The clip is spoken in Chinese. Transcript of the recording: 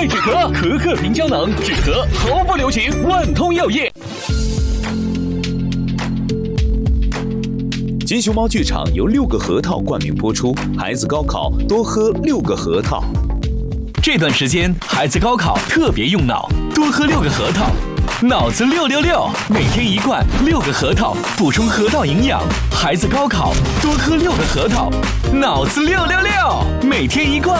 爱止咳，咳咳平胶囊，止咳毫不留情。万通药业。 金熊猫剧场由6个核桃冠名播出，孩子高考多喝6个核桃。 这段时间孩子高考特别用脑，多喝6个核桃，脑子666，每天1罐6个核桃，补充核桃营养。孩子高考多喝6个核桃，脑子666，每天1罐。